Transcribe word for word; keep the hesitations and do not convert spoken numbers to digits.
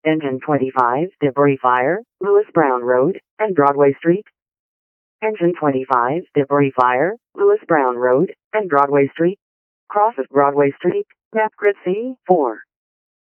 Engine twenty-five, debris fire, Lewis Brown Road, and Broadway Street. Engine twenty-five, debris fire, Lewis Brown Road, and Broadway Street. Crosses Broadway Street, map grid C four.